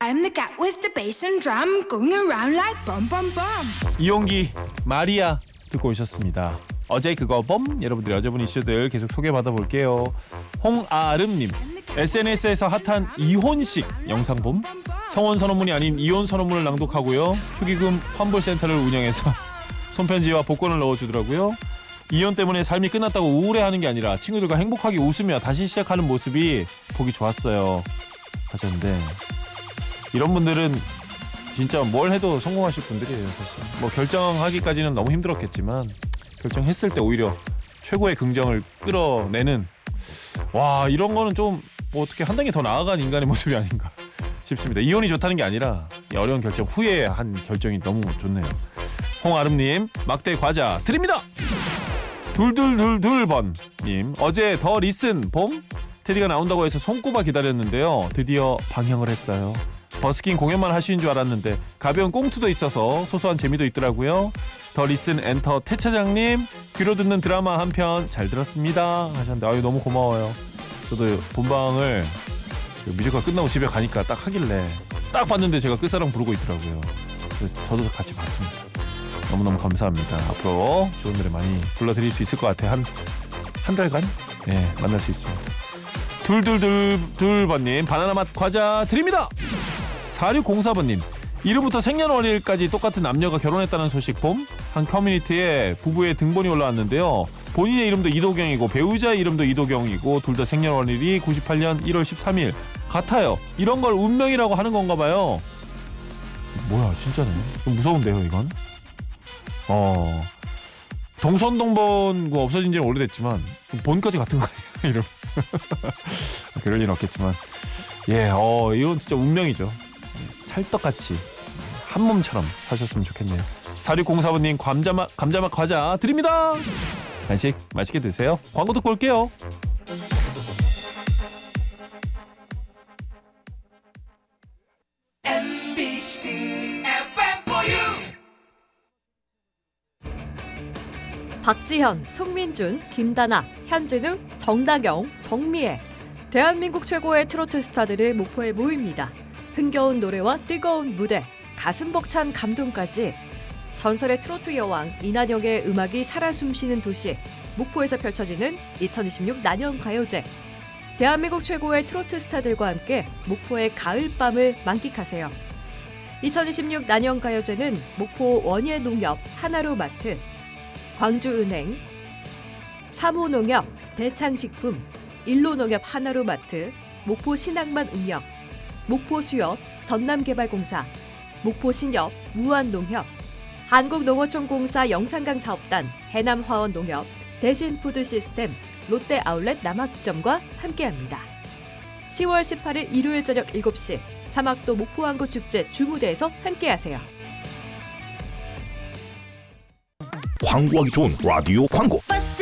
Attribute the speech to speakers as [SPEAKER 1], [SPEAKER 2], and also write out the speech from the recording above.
[SPEAKER 1] I'm the cat with the bass and drum going around like bum bum bum.
[SPEAKER 2] 이용기 마리아 듣고 오셨습니다. 어제 그거 범 여러분들이 여쭤본 이슈들 계속 소개받아 볼게요. 홍아름님 SNS에서 핫한 이혼식 영상 봄 성원 선언문이 아닌 이혼 선언문을 낭독하고요. 축의금 환불센터를 운영해서 손편지와 복권을 넣어주더라고요. 이혼 때문에 삶이 끝났다고 우울해하는 게 아니라 친구들과 행복하게 웃으며 다시 시작하는 모습이 보기 좋았어요 하셨는데, 이런 분들은 진짜 뭘 해도 성공하실 분들이에요. 사실 뭐 결정하기까지는 너무 힘들었겠지만 결정했을 때 오히려 최고의 긍정을 끌어내는, 와 이런 거는 좀 뭐 어떻게 한 단계 더 나아간 인간의 모습이 아닌가 싶습니다. 이혼이 좋다는 게 아니라 이 어려운 결정 후에 한 결정이 너무 좋네요. 홍아름님 막대 과자 드립니다. 둘둘둘둘번님 어제 더 리슨 봄 테디가 나온다고 해서 손꼽아 기다렸는데요. 드디어 방영을 했어요. 버스킹 공연만 하시는 줄 알았는데 가벼운 꽁트도 있어서 소소한 재미도 있더라고요. 더 리슨 엔터 태 차장님 귀로 듣는 드라마 한 편 잘 들었습니다 하셨는데, 아유 너무 고마워요. 저도 본방을 뮤지컬 끝나고 집에 가니까 딱 하길래 딱 봤는데 제가 끝사랑 부르고 있더라고요. 그래서 저도 같이 봤습니다. 너무너무 감사합니다. 앞으로 좋은 노래 많이 불러드릴 수 있을 것 같아요. 한 달간 네, 만날 수 있습니다. 둘둘둘둘번님 바나나 맛 과자 드립니다. 4604번님 이름부터 생년월일까지 똑같은 남녀가 결혼했다는 소식 봄? 한 커뮤니티에 부부의 등본이 올라왔는데요. 본인의 이름도 이도경이고 배우자의 이름도 이도경이고 둘 다 생년월일이 98년 1월 13일 같아요. 이런 걸 운명이라고 하는 건가 봐요. 뭐야 진짜네. 좀 무서운데요 이건. 동선동본 없어진 지는 오래됐지만 본까지 같은 거 아니에요 이름. 그럴 일은 없겠지만 예, 이건 진짜 운명이죠. 찰떡같이 한 몸처럼 사셨으면 좋겠네요. 4604번님 감자맛 과자 드립니다. 간식 맛있게 드세요. 광고 듣고 올게요.
[SPEAKER 3] MBC FM for you.
[SPEAKER 4] 박지현, 송민준, 김다나, 현진우, 정다경, 정미애 대한민국 최고의 트로트 스타들을 목포에 모입니다. 흥겨운 노래와 뜨거운 무대, 가슴 벅찬 감동까지 전설의 트로트 여왕 이난영의 음악이 살아 숨쉬는 도시 목포에서 펼쳐지는 2026 난영가요제. 대한민국 최고의 트로트 스타들과 함께 목포의 가을밤을 만끽하세요. 2026 난영가요제는 목포 원예농협 하나로마트, 광주은행, 사모농협, 대창식품, 일로농협 하나로마트, 목포신항만 운영, 목포수협, 전남개발공사, 목포신협, 무한농협, 한국농어촌공사 영산강사업단, 해남화원농협, 대신푸드시스템, 롯데아울렛 남학점과 함께합니다. 10월 18일 일요일 저녁 7시 사막도 목포항구축제 주무대에서 함께하세요.
[SPEAKER 5] 광고하기 좋은 라디오 광고.
[SPEAKER 1] Bus